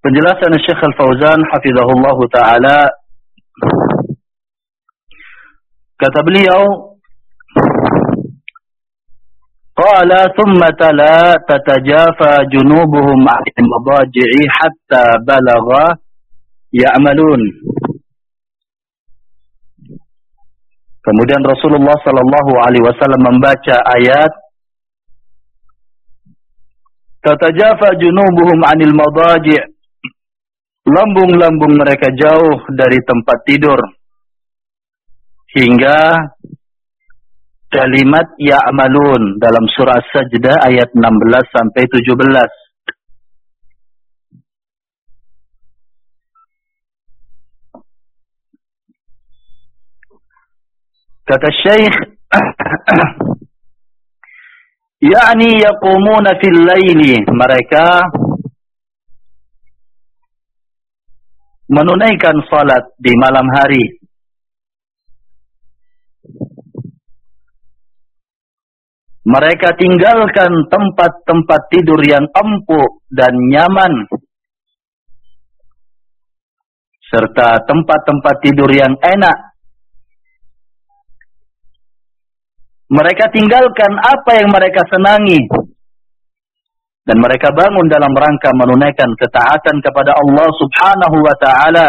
Penjelasan Syekh Al-Fauzan hafizahullah taala, kata beliau, qala thumma tala tatajafa junubuhum 'anil madaji'i hatta balagha ya'malun. Kemudian Rasulullah sallallahu alaihi wasallam membaca ayat tatajafa junubuhum 'anil madaji', lambung-lambung mereka jauh dari tempat tidur, hingga kalimat ya'malun dalam surah Sajdah ayat 16 sampai 17. Kata Syekh, yakni yaqumuna fil laili, mereka menunaikan salat di malam hari. Mereka tinggalkan tempat-tempat tidur yang empuk dan nyaman, serta tempat-tempat tidur yang enak. Mereka tinggalkan apa yang mereka senangi, dan mereka bangun dalam rangka menunaikan ketaatan kepada Allah Subhanahu wa ta'ala.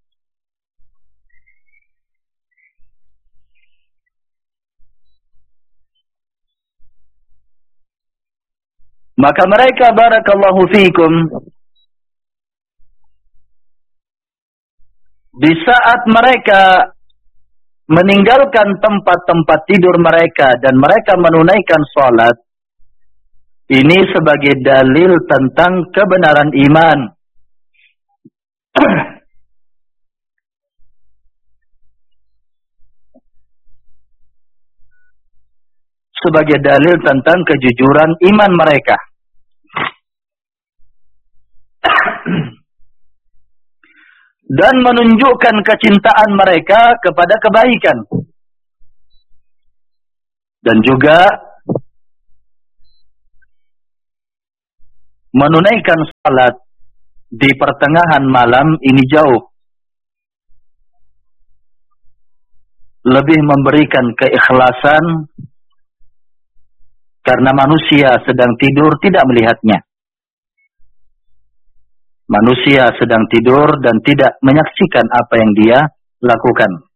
Maka mereka, barakallahu fiikum, di saat mereka meninggalkan tempat-tempat tidur mereka dan mereka menunaikan salat, ini sebagai dalil tentang kebenaran iman. Sebagai dalil tentang kejujuran iman mereka. Dan menunjukkan kecintaan mereka kepada kebaikan. Dan juga menunaikan salat di pertengahan malam ini jauh lebih memberikan keikhlasan, karena manusia sedang tidur tidak melihatnya. Manusia sedang tidur dan tidak menyaksikan apa yang dia lakukan.